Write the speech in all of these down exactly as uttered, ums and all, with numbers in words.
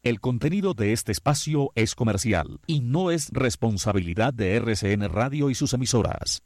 El contenido de este espacio es comercial y no es responsabilidad de R C N Radio y sus emisoras.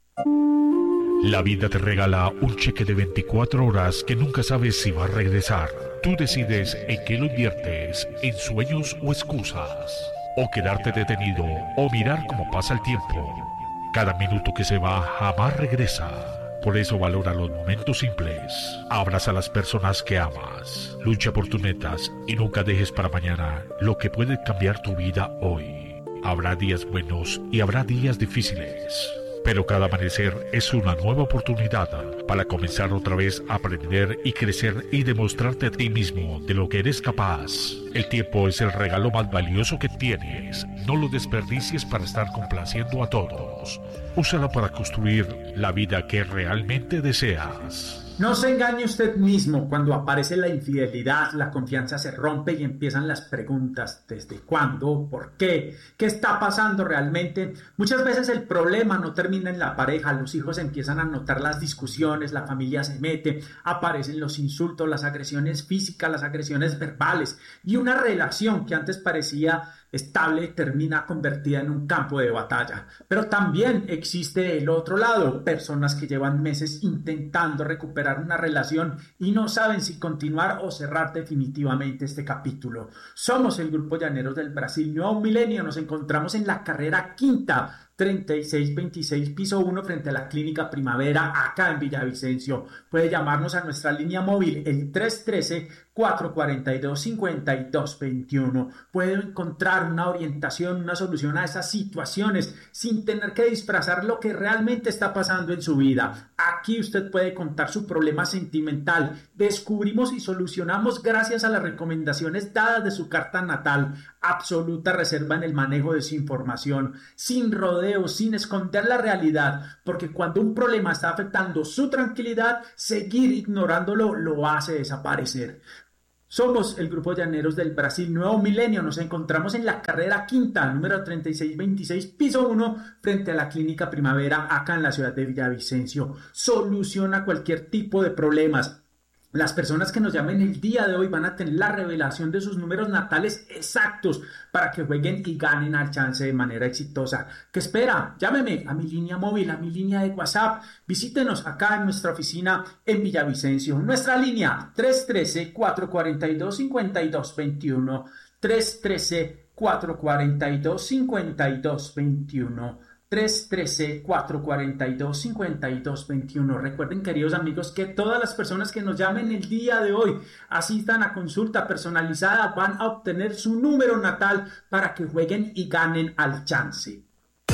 La vida te regala un cheque de veinticuatro horas que nunca sabes si va a regresar. Tú decides en qué lo inviertes, en sueños o excusas, o quedarte detenido o mirar cómo pasa el tiempo. Cada minuto que se va jamás regresa. Por eso valora los momentos simples. Abraza a las personas que amas. Lucha por tus metas y nunca dejes para mañana lo que puede cambiar tu vida hoy. Habrá días buenos y habrá días difíciles. Pero cada amanecer es una nueva oportunidad para comenzar otra vez a aprender y crecer y demostrarte a ti mismo de lo que eres capaz. El tiempo es el regalo más valioso que tienes. No lo desperdicies para estar complaciendo a todos. Úsala para construir la vida que realmente deseas. No se engañe usted mismo. Cuando aparece la infidelidad, la confianza se rompe y empiezan las preguntas. ¿Desde cuándo? ¿Por qué? ¿Qué está pasando realmente? Muchas veces el problema no termina en la pareja. Los hijos empiezan a notar las discusiones, la familia se mete, aparecen los insultos, las agresiones físicas, las agresiones verbales. Y una relación que antes parecía estable termina convertida en un campo de batalla. Pero también existe el otro lado, personas que llevan meses intentando recuperar una relación y no saben si continuar o cerrar definitivamente este capítulo. Somos el Grupo Llaneros del Brasil Nuevo Milenio, nos encontramos en la carrera quinta, treinta y seis veintiséis, piso uno, frente a la Clínica Primavera, acá en Villavicencio. Puede llamarnos a nuestra línea móvil, el tres uno tres, cuatro cuatro dos, cinco dos dos uno. Puede encontrar una orientación, una solución a esas situaciones sin tener que disfrazar lo que realmente está pasando en su vida. Aquí usted puede contar su problema sentimental. Descubrimos y solucionamos gracias a las recomendaciones dadas de su carta natal. Absoluta reserva en el manejo de su información, sin rodeos, sin esconder la realidad, porque cuando un problema está afectando su tranquilidad, seguir ignorándolo lo hace desaparecer. Somos el Grupo Llaneros del Brasil Nuevo Milenio, nos encontramos en la carrera quinta, número treinta y seis veintiséis, piso uno, frente a la Clínica Primavera, acá en la ciudad de Villavicencio. Soluciona cualquier tipo de problemas. Las personas que nos llamen el día de hoy van a tener la revelación de sus números natales exactos para que jueguen y ganen al chance de manera exitosa. ¿Qué espera? Llámeme a mi línea móvil, a mi línea de WhatsApp. Visítenos acá en nuestra oficina en Villavicencio. Nuestra línea tres uno tres, cuatro cuatro dos, cinco dos dos uno. tres uno tres, cuatro cuatro dos, cinco dos dos uno. tres uno tres, cuatro cuatro dos, cinco dos dos uno. Recuerden, queridos amigos, que todas las personas que nos llamen el día de hoy asistan a consulta personalizada van a obtener su número natal para que jueguen y ganen al chance.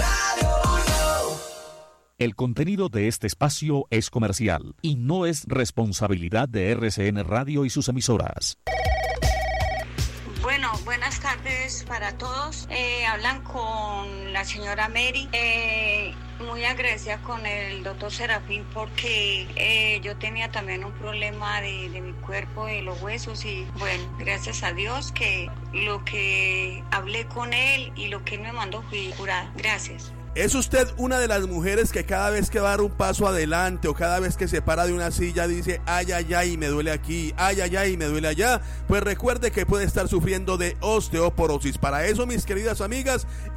El contenido de este espacio es comercial y no es responsabilidad de R C N Radio y sus emisoras. Bueno, buenas tardes para todos. Eh, hablan con la señora Mary. Eh, muy agradecida con el doctor Serafín porque eh, yo tenía también un problema de, de mi cuerpo, de los huesos, y bueno, gracias a Dios que lo que hablé con él y lo que él me mandó fui curada. Gracias. ¿Es usted una de las mujeres que cada vez que va a dar un paso adelante o cada vez que se para de una silla dice ay, ay, ay, me duele aquí, ay, ay, ay, me duele allá? Pues recuerde que puede estar sufriendo de osteoporosis. Para eso, mis queridas amigas